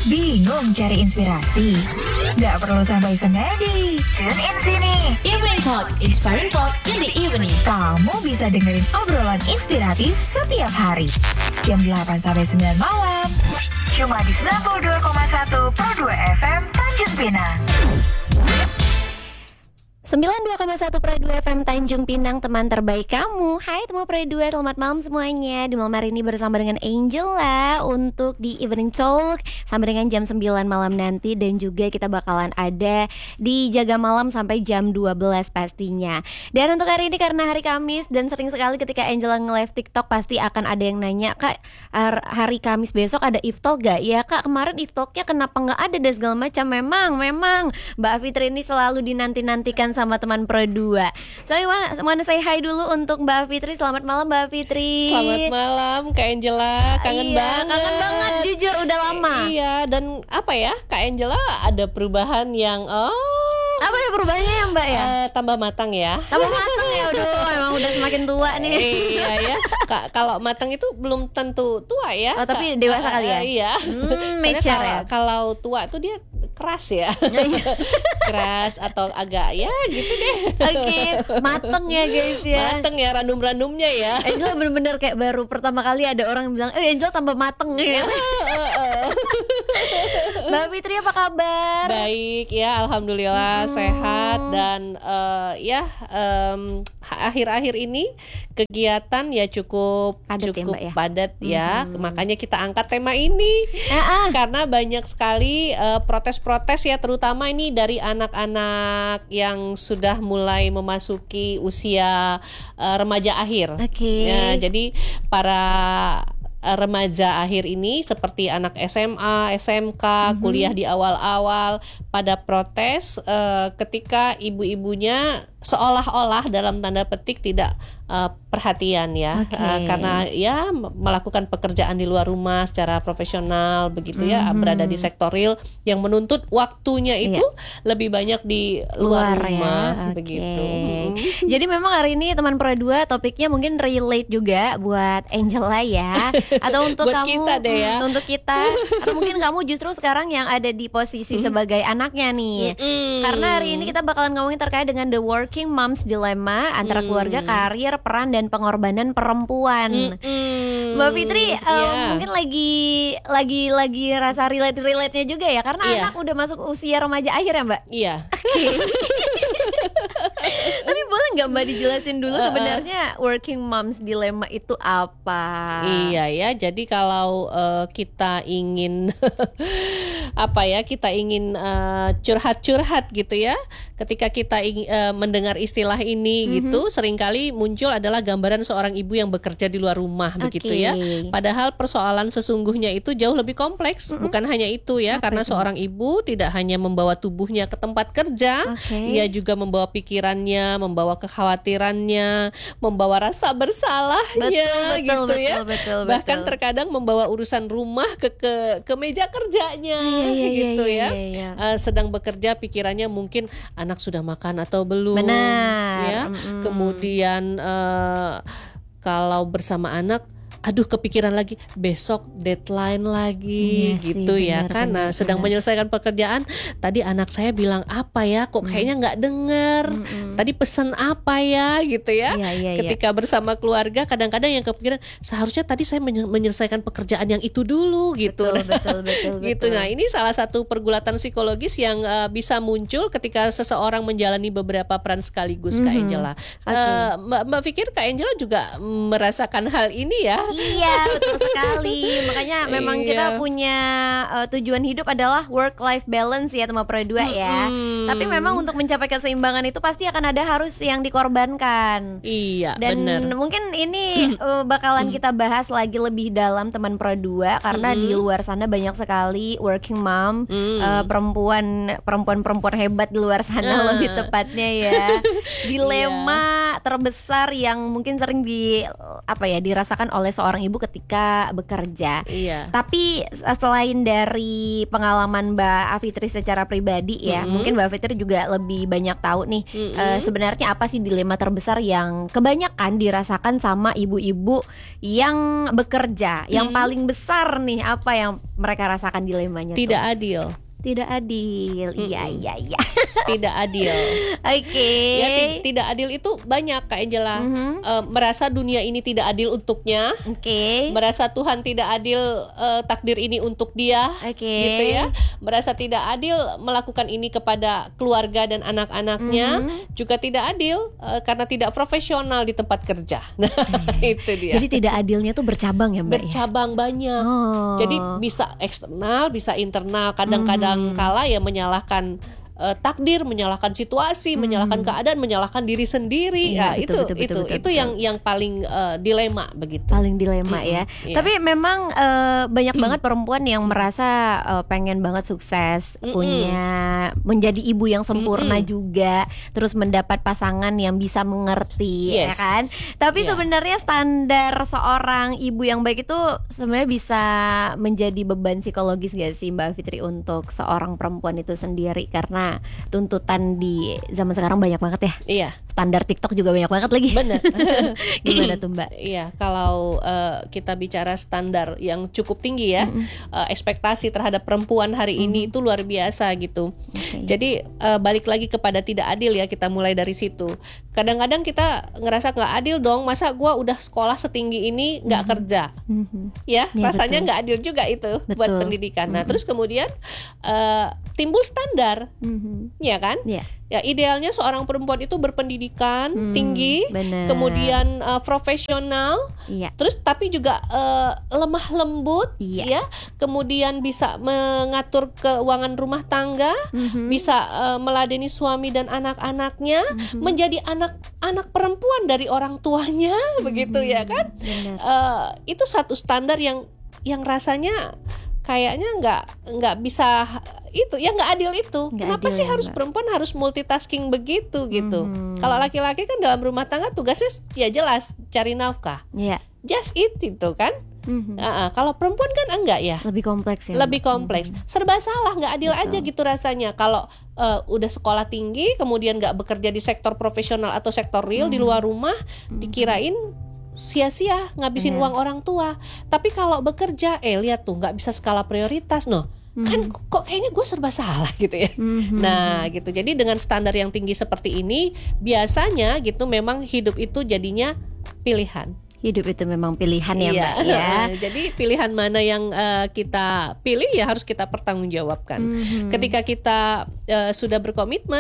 Bingung cari inspirasi? Gak perlu sampai semedi. Tune in sini. Evening Talk, inspiring talk in the evening. Kamu bisa dengerin obrolan inspiratif setiap hari. Jam 8 sampai 9 malam. Cuma di 92,1 Pro 2 FM Tanjung Pinang. 92,1 Pro 2 FM Tanjung Pinang, teman terbaik kamu. Hai teman Pro 2, selamat malam semuanya. Di malam hari ini bersama dengan Angela untuk di Evening Talk sampai dengan jam 9 malam nanti. Dan juga kita bakalan ada di Jaga Malam sampai jam 12 pastinya. Dan untuk hari ini karena hari Kamis dan sering sekali ketika Angela nge-live TikTok pasti akan ada yang nanya, Kak, hari Kamis besok ada Iftalk gak? Ya Kak, kemarin Iftalknya kenapa gak ada dan segala macam. Memang Mbak Fitri ini selalu dinanti-nantikan sama teman Pro 2. So, mana say hi dulu untuk Mbak Fitri. Selamat malam Mbak Fitri. Selamat malam Kak Angela. Kangen banget. Kangen banget, jujur udah lama. Iya, dan apa ya, Kak Angela ada perubahan yang apa ya perubahannya ya Mbak ya? Tambah matang ya. Tambah matang ya, aduh emang udah semakin tua nih. Iya ya. Kalau matang itu belum tentu tua ya. Oh, tapi dewasa kali ya. Iya. Soalnya kalau tua itu dia keras ya. Keras atau agak ya gitu deh. Oke, mateng ya guys ya. Mateng ya, ranum-ranumnya ya. Angela bener-bener kayak baru pertama kali ada orang bilang, Angela tambah mateng ya. Mbak Fitri apa kabar? Baik ya, alhamdulillah sehat. Dan akhir-akhir ini kegiatan ya cukup padat ya. Makanya kita angkat tema ini karena banyak sekali protes-protes ya, terutama ini dari anak-anak yang sudah mulai memasuki usia remaja akhir. Ya, jadi para remaja akhir ini seperti anak SMA, SMK, kuliah di awal-awal pada protes ketika ibu-ibunya seolah-olah dalam tanda petik tidak perhatian ya, karena ya melakukan pekerjaan di luar rumah secara profesional begitu ya, berada di sektor real yang menuntut waktunya itu lebih banyak di luar rumah begitu. Jadi memang hari ini teman Pro 2 topiknya mungkin relate juga buat Angela ya, atau untuk buat kamu, kita deh ya. Untuk kita, atau mungkin kamu justru sekarang yang ada di posisi sebagai anaknya nih. Karena hari ini kita bakalan ngomongin terkait dengan the working moms dilemma antara keluarga, karir, peran dan pengorbanan perempuan. Mbak Fitri mungkin lagi rasa relate-nya juga ya, karena anak udah masuk usia remaja akhir ya Mbak. Iya. Tapi boleh nggak Mbak dijelasin dulu sebenarnya working moms dilemma itu apa? Iya ya, jadi kalau kita ingin kita ingin curhat-curhat gitu ya, ketika kita mendengar istilah ini gitu, seringkali muncul adalah gambaran seorang ibu yang bekerja di luar rumah begitu ya. Padahal persoalan sesungguhnya itu jauh lebih kompleks, bukan hanya itu ya, karena seorang ibu tidak hanya membawa tubuhnya ke tempat kerja, ia juga membawa pikirannya, membawa kekhawatirannya, membawa rasa bersalahnya betul, bahkan terkadang membawa urusan rumah ke meja kerjanya gitu ya. Sedang bekerja pikirannya mungkin anak sudah makan atau belum. Benar. Ya. Kemudian kalau bersama anak, aduh kepikiran lagi besok deadline lagi gitu sih, ya kan. Nah, sedang menyelesaikan pekerjaan, tadi anak saya bilang apa ya, kok kayaknya nggak denger, tadi pesan apa ya gitu ya. Ketika bersama keluarga kadang-kadang yang kepikiran seharusnya tadi saya menyelesaikan pekerjaan yang itu dulu gitu. Betul. Gitu. Nah, ini salah satu pergulatan psikologis yang bisa muncul ketika seseorang menjalani beberapa peran sekaligus. Kak Angela, Mbak pikir Kak Angela juga merasakan hal ini ya? Iya, betul sekali. Makanya memang kita punya tujuan hidup adalah work-life balance ya teman Pro 2 ya. Tapi memang untuk mencapai keseimbangan itu pasti akan ada harus yang dikorbankan. Iya, dan bener. mungkin ini bakalan kita bahas lagi lebih dalam teman Pro 2 karena di luar sana banyak sekali working mom, perempuan hebat di luar sana lebih tepatnya ya. Dilema dilema terbesar yang mungkin sering dirasakan oleh seorang ibu ketika bekerja. Iya. Tapi selain dari pengalaman Mbak Afitri secara pribadi ya, mungkin Mbak Afitri juga lebih banyak tahu nih sebenarnya apa sih dilema terbesar yang kebanyakan dirasakan sama ibu-ibu yang bekerja. Yang paling besar nih, apa yang mereka rasakan dilemanya? Tidak adil. Tidak adil, iya. Tidak adil. Oke. Ya, tidak adil itu banyak Kak Angela. Merasa dunia ini tidak adil untuknya. Oke. Merasa Tuhan tidak adil, takdir ini untuk dia. Oke. Gitu ya. Merasa tidak adil melakukan ini kepada keluarga dan anak-anaknya. Juga tidak adil karena tidak profesional di tempat kerja. Nah, itu dia. Jadi tidak adilnya tuh bercabang ya Mbak? Bercabang banyak. Jadi bisa eksternal, bisa internal. Kadang-kadang kala ya menyalahkan takdir, menyalahkan situasi, menyalahkan keadaan, menyalahkan diri sendiri. Iya, betul, itu yang paling dilema begitu. Paling dilema ya. Iya. Tapi memang banyak banget perempuan yang merasa pengen banget sukses, punya menjadi ibu yang sempurna juga, terus mendapat pasangan yang bisa mengerti, ya kan? Tapi sebenarnya standar seorang ibu yang baik itu sebenarnya bisa menjadi beban psikologis gak sih Mbak Fitri untuk seorang perempuan itu sendiri, karena tuntutan di zaman sekarang banyak banget ya. Iya. Standar TikTok juga banyak banget lagi. Benar. Gimana tuh Mbak? Iya, kalau kita bicara standar yang cukup tinggi ya, ekspektasi terhadap perempuan hari ini itu luar biasa gitu. Jadi balik lagi kepada tidak adil ya, kita mulai dari situ. Kadang-kadang kita ngerasa nggak adil dong, masa gue udah sekolah setinggi ini nggak kerja, ya rasanya nggak adil juga itu buat pendidikan. Nah terus kemudian timbul standar, ya kan? Ya idealnya seorang perempuan itu berpendidikan tinggi, kemudian profesional, terus tapi juga lemah lembut, ya, kemudian bisa mengatur keuangan rumah tangga, bisa meladeni suami dan anak-anaknya, menjadi anak perempuan dari orang tuanya, begitu ya kan? Itu satu standar yang rasanya kayaknya nggak bisa itu ya, nggak adil itu. Kenapa sih harus perempuan harus multitasking begitu gitu? Kalau laki-laki kan dalam rumah tangga tugasnya ya jelas cari nafkah, just it itu kan. Kalau perempuan kan enggak ya, lebih kompleks ya. Lebih kompleks, serba salah, nggak adil aja gitu rasanya. Kalau udah sekolah tinggi kemudian nggak bekerja di sektor profesional atau sektor real di luar rumah, dikirain sia-sia ngabisin uang orang tua. Tapi kalau bekerja, lihat tuh nggak bisa skala prioritas, kan kok kayaknya gue serba salah gitu ya. Nah gitu, jadi dengan standar yang tinggi seperti ini, biasanya gitu memang hidup itu jadinya pilihan. Hidup itu memang pilihan ya Mbak ya. Jadi pilihan mana yang kita pilih ya harus kita pertanggungjawabkan. Ketika kita sudah berkomitmen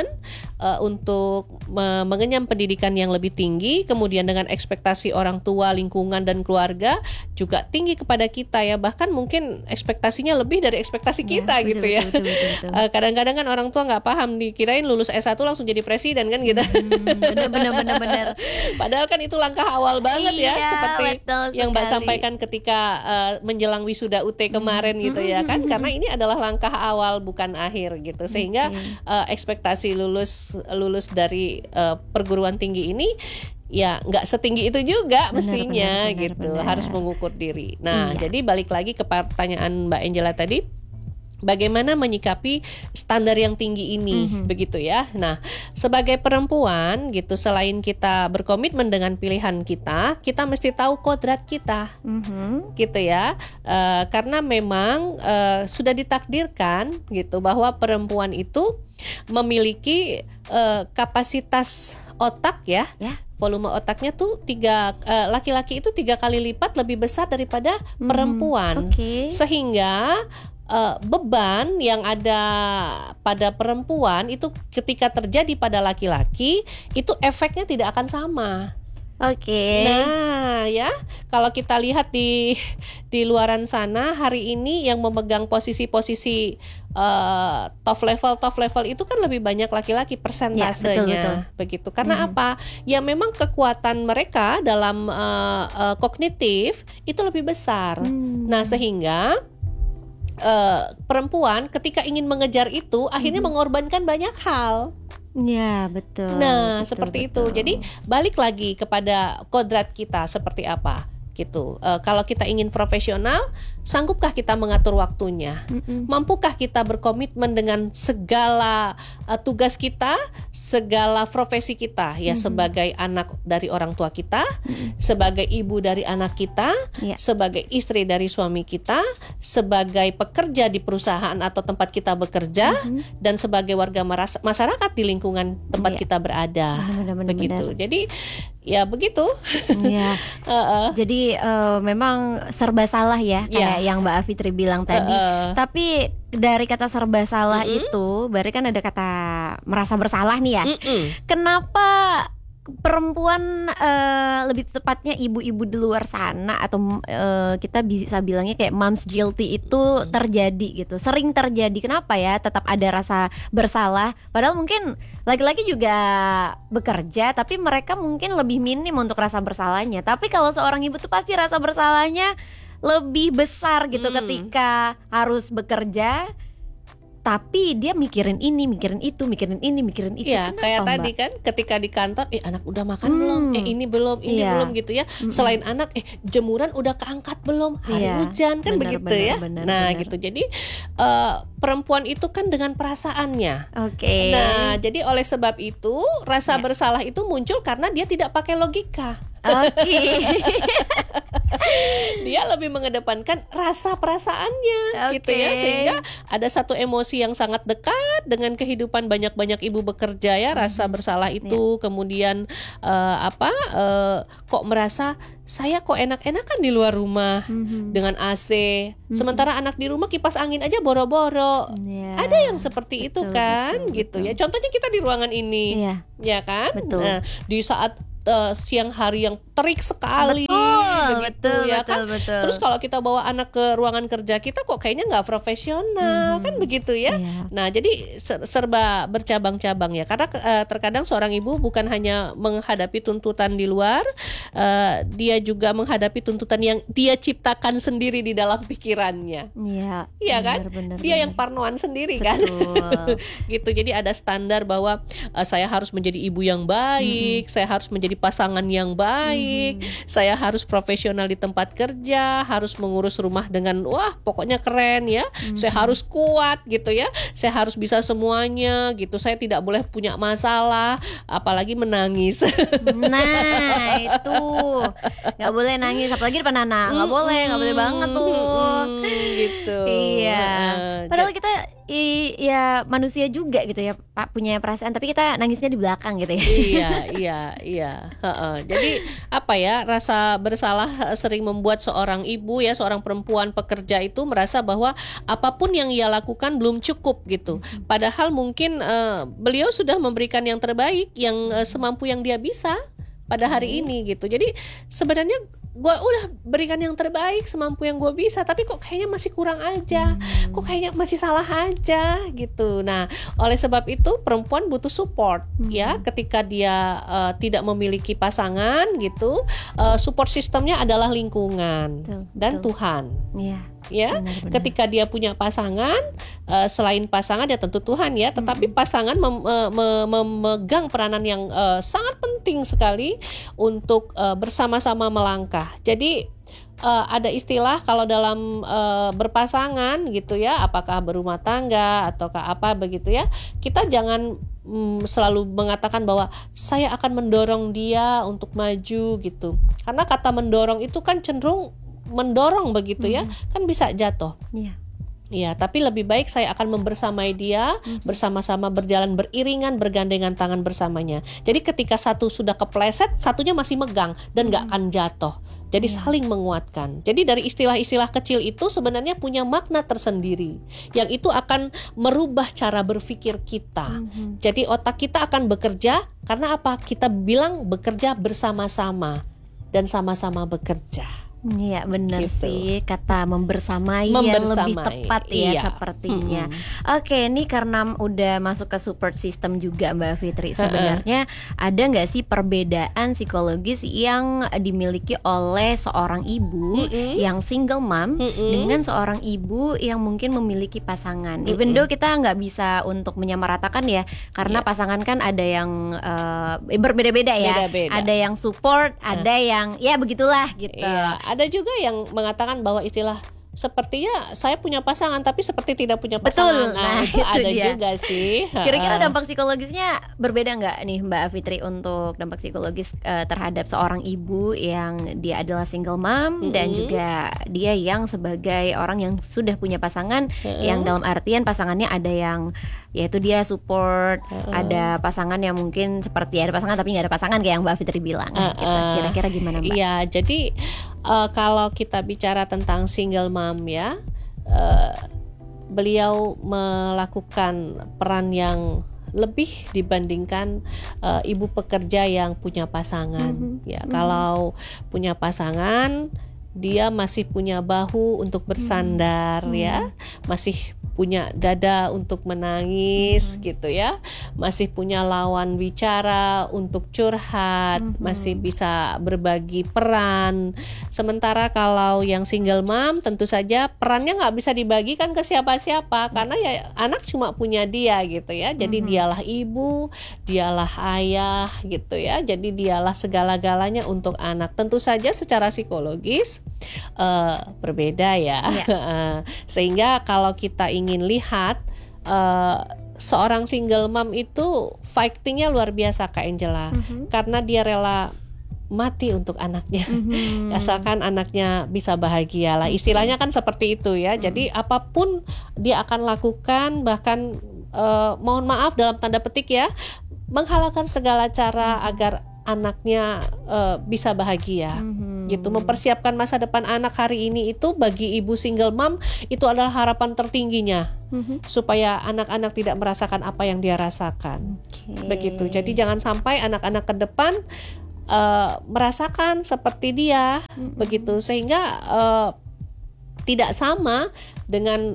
untuk mengenyam pendidikan yang lebih tinggi, kemudian dengan ekspektasi orang tua, lingkungan dan keluarga juga tinggi kepada kita ya, bahkan mungkin ekspektasinya lebih dari ekspektasi kita gitu ya. Betul. Kadang-kadang kan orang tua nggak paham, dikirain lulus S1 langsung jadi presiden kan gitu. Benar. Padahal kan itu langkah awal banget ya. Seperti yang Mbak sampaikan ketika menjelang wisuda UT kemarin gitu ya kan, karena ini adalah langkah awal bukan akhir gitu, sehingga ekspektasi lulus dari perguruan tinggi ini ya nggak setinggi itu juga mestinya gitu. Harus mengukur diri. Nah jadi balik lagi ke pertanyaan Mbak Angela tadi, bagaimana menyikapi standar yang tinggi ini, begitu ya. Nah, sebagai perempuan gitu, selain kita berkomitmen dengan pilihan kita mesti tahu kodrat kita, gitu ya. Karena memang sudah ditakdirkan gitu bahwa perempuan itu memiliki kapasitas otak ya. Volume otaknya tuh laki-laki itu 3 kali lipat lebih besar daripada perempuan, sehingga beban yang ada pada perempuan itu ketika terjadi pada laki-laki itu efeknya tidak akan sama. Nah ya, kalau kita lihat di luaran sana hari ini yang memegang posisi-posisi top level itu kan lebih banyak laki-laki persentasenya, begitu. Karena apa? Ya memang kekuatan mereka dalam kognitif itu lebih besar. Nah sehingga perempuan ketika ingin mengejar itu akhirnya mengorbankan banyak hal Ya, betul. Nah, betul, seperti betul. itu. Jadi balik lagi kepada kodrat kita seperti apa gitu. Kalau kita ingin profesional, sanggupkah kita mengatur waktunya? Mampukah kita berkomitmen dengan segala tugas kita, segala profesi kita ya, sebagai anak dari orang tua kita, sebagai ibu dari anak kita, sebagai istri dari suami kita, sebagai pekerja di perusahaan atau tempat kita bekerja, dan sebagai warga masyarakat di lingkungan tempat kita berada. Begitu. Jadi ya begitu. Ya. Jadi memang serba salah ya, kayak yang Mbak Afitri bilang tadi. Tapi dari kata serba salah itu, berarti kan ada kata merasa bersalah nih ya. Kenapa perempuan, lebih tepatnya ibu-ibu di luar sana, atau kita bisa bilangnya kayak moms guilty itu terjadi gitu, sering terjadi? Kenapa ya tetap ada rasa bersalah? Padahal mungkin laki-laki juga bekerja, tapi mereka mungkin lebih minim untuk rasa bersalahnya. Tapi kalau seorang ibu tuh pasti rasa bersalahnya lebih besar gitu ketika harus bekerja. Tapi dia mikirin ini, mikirin itu, mikirin ini, mikirin itu. Iya, kayak tadi kan ketika di kantor, anak udah makan belum? Ini belum, ini belum gitu ya. Selain anak, jemuran udah keangkat belum? Hari hujan kan, begitu ya. Nah gitu. Jadi perempuan itu kan dengan perasaannya. Nah, jadi oleh sebab itu rasa bersalah itu muncul karena dia tidak pakai logika. Dia lebih mengedepankan rasa perasaannya gitu ya, sehingga ada satu emosi yang sangat dekat dengan kehidupan banyak-banyak ibu bekerja ya, rasa bersalah itu. Kemudian kok merasa saya kok enak-enakan di luar rumah dengan AC, sementara anak di rumah kipas angin aja boro-boro. Ada yang seperti itu kan, gitu ya. Contohnya kita di ruangan ini, ya kan. Nah, di saat siang hari yang terik sekali, betul. Terus kalau kita bawa anak ke ruangan kerja kita, kok kayaknya nggak profesional, kan begitu ya. Nah, jadi serba bercabang-cabang ya, karena terkadang seorang ibu bukan hanya menghadapi tuntutan di luar, dia juga menghadapi tuntutan yang dia ciptakan sendiri di dalam pikirannya. Iya kan? Dia yang parnoan sendiri kan. Gitu. Jadi ada standar bahwa saya harus menjadi ibu yang baik, saya harus menjadi pasangan yang baik, saya harus profesional di tempat kerja, harus mengurus rumah dengan pokoknya keren ya, saya harus kuat gitu ya, saya harus bisa semuanya gitu, saya tidak boleh punya masalah, apalagi menangis. Nah itu nggak boleh nangis, apalagi depan anak, nggak boleh banget tuh. Gitu. Iya. Padahal kita ya manusia juga gitu ya, Pak, punya perasaan, tapi kita nangisnya di belakang gitu ya. Iya. Jadi apa ya, rasa bersalah sering membuat seorang ibu ya, seorang perempuan pekerja itu merasa bahwa apapun yang ia lakukan belum cukup gitu. Padahal mungkin beliau sudah memberikan yang terbaik, yang semampu yang dia bisa pada hari ini gitu. Jadi sebenarnya gue udah berikan yang terbaik semampu yang gue bisa, tapi kok kayaknya masih kurang aja, kok kayaknya masih salah aja gitu. Nah, oleh sebab itu perempuan butuh support ya, ketika dia tidak memiliki pasangan gitu, support sistemnya adalah lingkungan dan Tuhan. Ya, benar. Ketika dia punya pasangan, selain pasangan ya tentu Tuhan ya, tetapi pasangan memegang peranan yang sangat penting sekali untuk bersama-sama melangkah. Jadi ada istilah kalau dalam berpasangan gitu ya, apakah berumah tangga ataukah apa begitu ya, kita jangan selalu mengatakan bahwa saya akan mendorong dia untuk maju gitu, karena kata mendorong itu kan cenderung mendorong begitu ya, kan bisa jatuh. Ya, tapi lebih baik saya akan membersamai dia, bersama-sama berjalan beriringan, bergandengan tangan bersamanya. Jadi ketika satu sudah kepleset, satunya masih megang dan gak akan jatuh. Jadi saling menguatkan. Jadi dari istilah-istilah kecil itu sebenarnya punya makna tersendiri, yang itu akan merubah cara berpikir kita. Jadi otak kita akan bekerja, karena apa? Kita bilang bekerja bersama-sama dan sama-sama bekerja. Iya benar gitu. sih, kata membersamai yang lebih tepat ya iya. sepertinya. Oke, ini karena udah masuk ke support system juga Mbak Fitri, sebenarnya ada nggak sih perbedaan psikologis yang dimiliki oleh seorang ibu yang single mom dengan seorang ibu yang mungkin memiliki pasangan? Even though kita nggak bisa untuk menyamaratakan ya, karena pasangan kan ada yang berbeda-beda ya. Beda-beda. Ada yang support, ada yang ya begitulah gitu. Iya, ada juga yang mengatakan bahwa istilah sepertinya saya punya pasangan tapi seperti tidak punya pasangan. Betul, nah, itu itu ada dia. juga sih. Kira-kira dampak psikologisnya berbeda nggak nih Mbak Fitri untuk dampak psikologis terhadap seorang ibu yang dia adalah single mom dan juga dia yang sebagai orang yang sudah punya pasangan, yang dalam artian pasangannya ada yang yaitu dia support, ada pasangan yang mungkin seperti ada pasangan tapi nggak ada pasangan kayak yang Mbak Fitri bilang. Gitu. Kira-kira gimana Mbak? Iya, jadi kalau kita bicara tentang single mom ya, beliau melakukan peran yang lebih dibandingkan ibu pekerja yang punya pasangan. Ya, kalau punya pasangan, dia masih punya bahu untuk bersandar ya, masih punya dada untuk menangis gitu ya, masih punya lawan bicara untuk curhat, masih bisa berbagi peran. Sementara kalau yang single mom tentu saja perannya nggak bisa dibagikan ke siapa-siapa karena ya anak cuma punya dia gitu ya. Jadi dialah ibu, dialah ayah gitu ya. Jadi dialah segala-galanya untuk anak. Tentu saja secara psikologis berbeda ya. Sehingga kalau kita ingin lihat seorang single mom itu fightingnya luar biasa Kak Angela, karena dia rela mati untuk anaknya, asalkan anaknya bisa bahagia lah. Istilahnya kan seperti itu ya. Jadi apapun dia akan lakukan, bahkan mohon maaf dalam tanda petik ya, menghalalkan segala cara agar anaknya bisa bahagia. Gitu, mempersiapkan masa depan anak hari ini itu bagi ibu single mom itu adalah harapan tertingginya, supaya anak-anak tidak merasakan apa yang dia rasakan. Begitu. Jadi jangan sampai anak-anak ke depan merasakan seperti dia, begitu, sehingga tidak sama dengan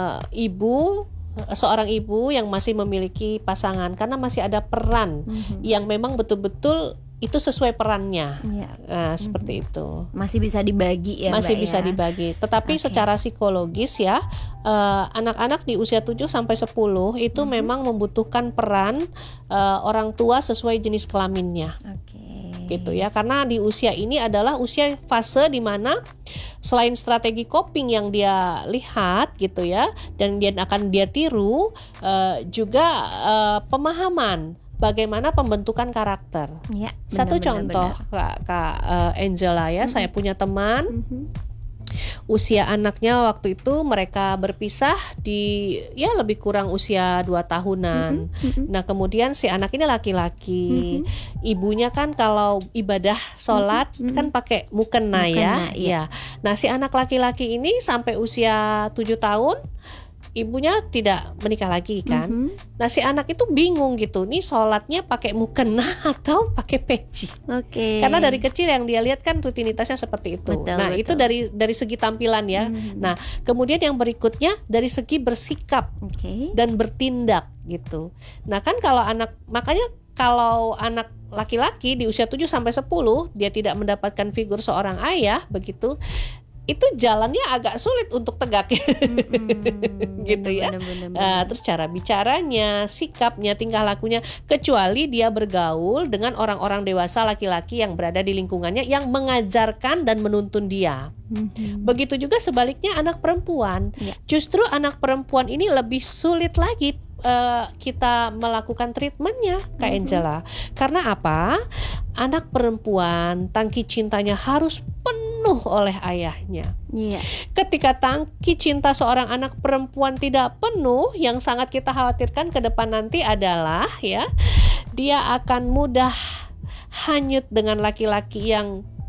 seorang ibu yang masih memiliki pasangan, karena masih ada peran yang memang betul-betul itu sesuai perannya. Seperti itu. Masih bisa dibagi ya Masih Mbak bisa ya? dibagi. Tetapi secara psikologis ya, anak-anak di usia 7-10 itu memang membutuhkan peran orang tua sesuai jenis kelaminnya. Gitu ya. Karena di usia ini adalah usia fase di mana selain strategi coping yang dia lihat gitu ya, dan dia akan dia tiru, juga pemahaman bagaimana pembentukan karakter. Ya, satu contoh Kak Angela ya, saya punya teman usia anaknya waktu itu mereka berpisah di ya lebih kurang usia 2 tahunan. Nah kemudian si anak ini laki-laki, ibunya kan kalau ibadah sholat kan pakai mukena ya. Nah si anak laki-laki ini sampai usia 7 tahun ibunya tidak menikah lagi kan. Nah si anak itu bingung gitu, nih sholatnya pakai mukena atau pakai peci. Karena dari kecil yang dia lihat kan rutinitasnya seperti itu. Betul. Itu dari segi tampilan ya. Nah kemudian yang berikutnya dari segi bersikap dan bertindak gitu. Nah kan kalau kalau anak laki-laki di usia 7-10 dia tidak mendapatkan figur seorang ayah begitu, itu jalannya agak sulit untuk tegak gitu ya. Terus cara bicaranya, sikapnya, tingkah lakunya, kecuali dia bergaul dengan orang-orang dewasa laki-laki yang berada di lingkungannya yang mengajarkan dan menuntun dia. Begitu juga sebaliknya anak perempuan. Justru anak perempuan ini lebih sulit lagi kita melakukan treatmentnya Kak Angela. Karena apa? Anak perempuan tangki cintanya harus penuh oleh ayahnya. Ketika tangki cinta seorang anak perempuan tidak penuh, yang sangat kita khawatirkan ke depan nanti adalah ya, dia akan mudah hanyut dengan laki-laki yang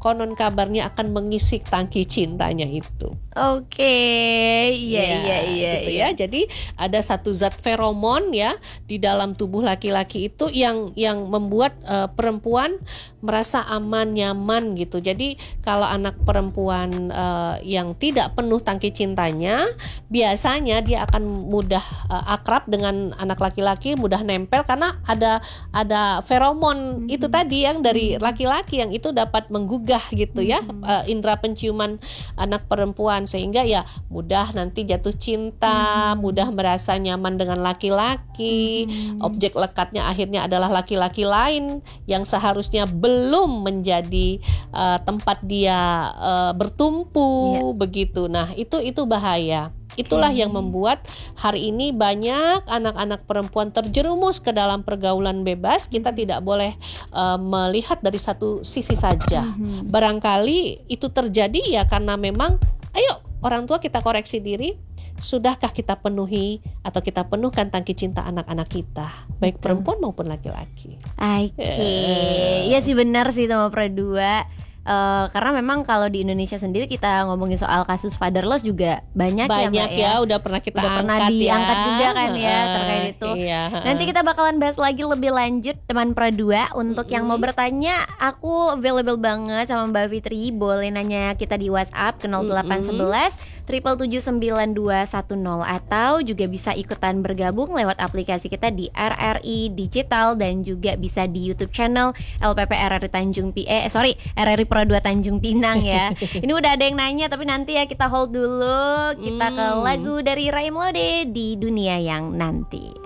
konon kabarnya akan mengisi tangki cintanya itu. Oke, iya. Gitu ya. Jadi ada satu zat feromon ya di dalam tubuh laki-laki itu yang membuat perempuan merasa aman, nyaman gitu. Jadi kalau anak perempuan yang tidak penuh tangki cintanya, biasanya dia akan mudah akrab dengan anak laki-laki, mudah nempel karena ada feromon itu tadi yang dari laki-laki yang itu dapat menggugah gitu ya indera penciuman anak perempuan, sehingga ya mudah nanti jatuh cinta, mudah merasa nyaman dengan laki-laki. Objek lekatnya akhirnya adalah laki-laki lain yang seharusnya belum menjadi tempat dia bertumpu begitu. Nah, itu bahaya. Itulah yang membuat hari ini banyak anak-anak perempuan terjerumus ke dalam pergaulan bebas. Kita tidak boleh melihat dari satu sisi saja. Barangkali itu terjadi ya karena memang, ayo orang tua kita koreksi diri. Sudahkah kita penuhi atau kita penuhkan tangki cinta anak-anak kita, baik perempuan maupun laki-laki? Iya sih, benar sih sama Perdua. Karena memang kalau di Indonesia sendiri kita ngomongin soal kasus fatherless juga banyak ya Mbak ya. Udah pernah diangkat juga kan ya terkait itu. Nanti kita bakalan bahas lagi lebih lanjut teman Perdua. Untuk yang mau bertanya, aku available banget sama Mbak Fitri. Boleh nanya kita di WhatsApp ke 0811 7779210, atau juga bisa ikutan bergabung lewat aplikasi kita di RRI Digital dan juga bisa di YouTube channel LPP RRI RRI Pro 2 Tanjung Pinang ya. Ini udah ada yang nanya, tapi nanti ya kita hold dulu. Kita ke lagu dari Raim Lode, Di Dunia Yang Nanti.